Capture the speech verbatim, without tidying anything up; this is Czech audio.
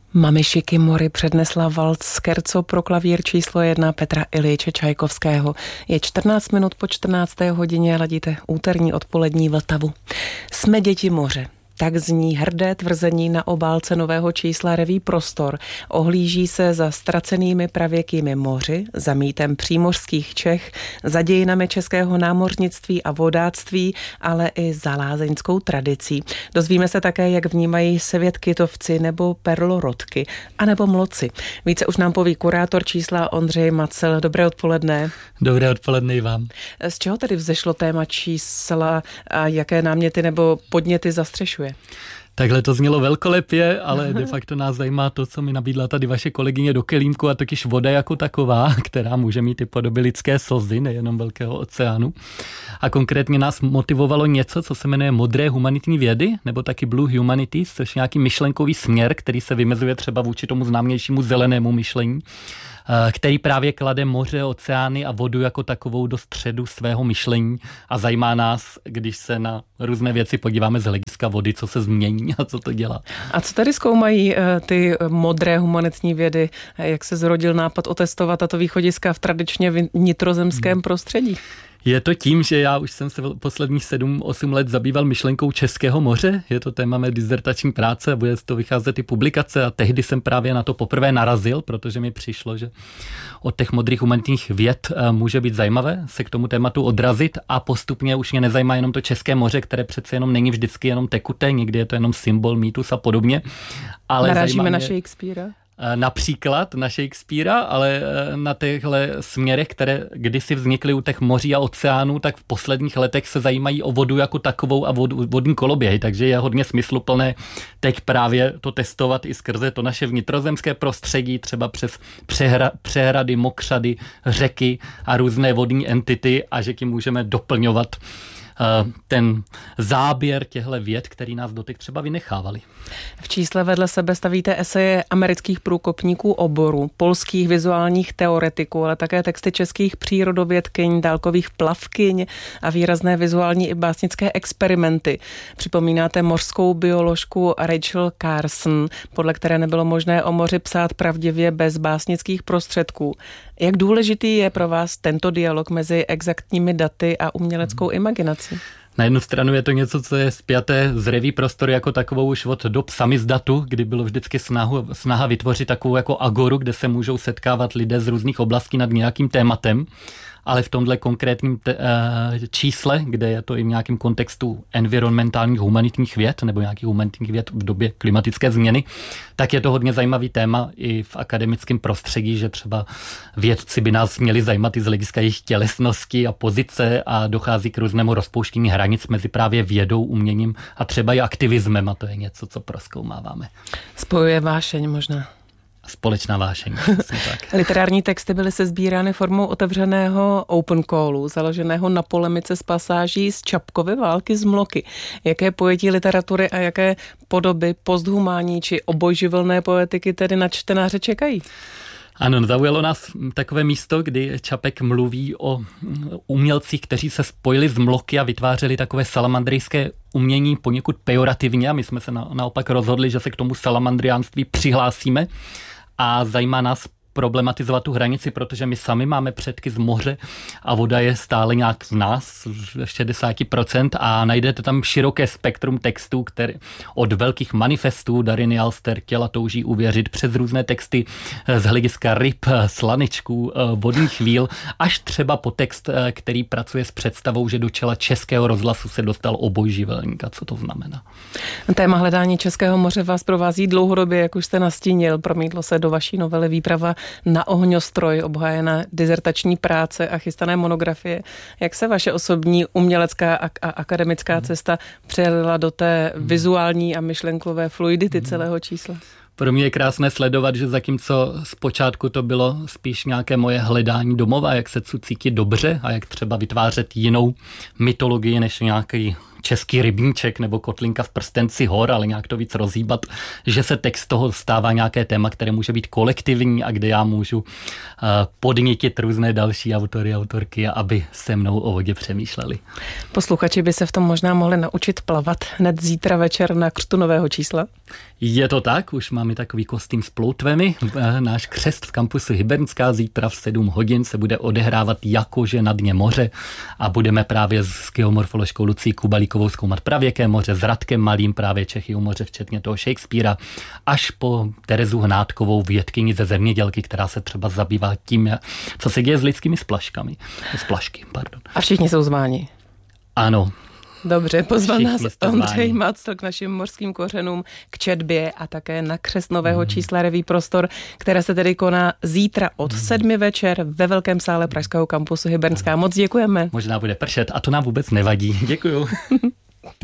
Mami Šiky přednesla valc Scherzo pro klavír číslo jedna Petra Iljiče Čajkovského. Je čtrnáct minut po čtrnácté hodině, ladíte úterní odpolední Vltavu. Jsme děti moře. Tak zní hrdé tvrzení na obálce nového čísla reví Prostor. Ohlíží se za ztracenými pravěkými moři, za mýtem přímořských Čech, za dějinami českého námořnictví a vodáctví, ale i za lázeňskou tradicí. Dozvíme se také, jak vnímají svět kytovci nebo perlorodky, anebo mloci. Více už nám poví kurátor čísla Ondřej Macel. Dobré odpoledne. Dobré odpoledne i vám. Z čeho tedy vzešlo téma čísla a jaké náměty nebo podněty zastřešuje? Takhle to znělo velkolepě, ale de facto nás zajímá to, co mi nabídla tady vaše kolegyně do kelímku, a totiž voda jako taková, která může mít i podoby lidské slzy, nejenom velkého oceánu. A konkrétně nás motivovalo něco, co se jmenuje modré humanitní vědy, nebo taky Blue Humanities, což je nějaký myšlenkový směr, který se vymezuje třeba vůči tomu známějšímu zelenému myšlení, který právě klade moře, oceány a vodu jako takovou do středu svého myšlení, a zajímá nás, když se na různé věci podíváme z hlediska vody, co se změní a co to dělá. A co tady zkoumají ty modré humanitní vědy? Jak se zrodil nápad otestovat tato východiska v tradičně vnitrozemském hmm. prostředí? Je to tím, že já už jsem se posledních sedm osm let zabýval myšlenkou Českého moře. Je to téma mé dizertační práce a bude z toho vycházet i publikace, a tehdy jsem právě na to poprvé narazil, protože mi přišlo, že od těch modrých humanitních věd může být zajímavé se k tomu tématu odrazit, a postupně už mě nezajímá jenom to České moře, které přece jenom není vždycky jenom tekuté, někdy je to jenom symbol, mýtus a podobně. Ale narážíme na Shakespearea? Například na Shakespearea, ale na těchto směrech, které kdysi vznikly u těch moří a oceánů, tak v posledních letech se zajímají o vodu jako takovou a vod, vodní koloběhy, takže je hodně smysluplné teď právě to testovat i skrze to naše vnitrozemské prostředí, třeba přes přehra, přehrady, mokřady, řeky a různé vodní entity, a že tím můžeme doplňovat ten záběr těchto věd, který nás doteď třeba vynechávali. V čísle vedle sebe stavíte eseje amerických průkopníků oboru, polských vizuálních teoretiků, ale také texty českých přírodovědkyň, dálkových plavkyň a výrazné vizuální i básnické experimenty. Připomínáte mořskou bioložku Rachel Carson, podle které nebylo možné o moři psát pravdivě bez básnických prostředků. Jak důležitý je pro vás tento dialog mezi exaktními daty a uměleckou imaginací? Na jednu stranu je to něco, co je spjaté s reví Prostor jako takovou už od dob samizdatu, kdy bylo vždycky snahu, snaha vytvořit takovou jako agoru, kde se můžou setkávat lidé z různých oblastí nad nějakým tématem. Ale v tomhle konkrétním te, uh, čísle, kde je to i v nějakém kontextu environmentálních humanitních věd nebo nějakých humanitních věd v době klimatické změny, tak je to hodně zajímavý téma i v akademickém prostředí, že třeba vědci by nás měli zajímat i z hlediska jejich tělesnosti a pozice, a dochází k různému rozpouštění hranic mezi právě vědou, uměním a třeba i aktivismem, a to je něco, co prozkoumáváme. Spojuje vášeň možná. Společná vášeň. Tak. Literární texty byly sesbírány formou otevřeného open callu, založeného na polemice z pasáží z Čapkovy války z Mloky. Jaké pojetí literatury a jaké podoby posthumání či obojživelné poetiky tedy na čtenáře čekají? Ano, zaujalo nás takové místo, kdy Čapek mluví o umělcích, kteří se spojili z Mloky a vytvářeli takové salamandrijské umění poněkud pejorativně, a my jsme se na, naopak rozhodli, že se k tomu salamandriánství přihlásíme, a zajímá nás problematizovat tu hranici, protože my sami máme předky z moře a voda je stále nějak v nás, šedesát procent, a najdete tam široké spektrum textů, které od velkých manifestů Dariny Alster Těla touží uvěřit, přes různé texty z hlediska ryb, slaničků, vodních víl, až třeba po text, který pracuje s představou, že do čela Českého rozhlasu se dostal obojživelník. A co to znamená? Téma hledání Českého moře vás provází dlouhodobě, jak už jste nastínil. Promítlo se do vaší novely Výprava na ohňostroj, obhájená dizertační práce a chystané monografie. Jak se vaše osobní umělecká a akademická cesta přelila do té vizuální a myšlenkové fluidity celého čísla? Pro mě je krásné sledovat, že zatímco zpočátku to bylo spíš nějaké moje hledání domova, jak se cítit dobře a jak třeba vytvářet jinou mytologii než nějaký český rybníček nebo kotlinka v prstenci hor, ale nějak to víc rozhýbat, že se text toho stává nějaké téma, které může být kolektivní a kde já můžu uh, podnítit různé další autory a autorky, aby se mnou o vodě přemýšleli. Posluchači by se v tom možná mohli naučit plavat hned zítra večer na křtu nového čísla? Je to tak, už máme máme takový kostým s ploutvemi. Náš křest v kampusu Hybernská zítra v sedm hodin se bude odehrávat jakože na dně moře a budeme právě s geomorfoložkou Lucí Kubalíkovou zkoumat pravěké moře, s Radkem Malým právě Čechy u moře, včetně toho Shakespearea, až po Terezu Hnátkovou, vědkyni ze zemědělky, která se třeba zabývá tím, co se děje s lidskými splaškami. Splašky, pardon. A všichni jsou zváni. Ano. Dobře, pozval nás Ondřej Macl k našim mořským kořenům, k četbě a také na křest nového čísla Reví Prostor, které se tedy koná zítra od sedmi večer ve velkém sále pražského kampusu Hybernská. Moc děkujeme. Možná bude pršet a to nám vůbec nevadí. Děkuju.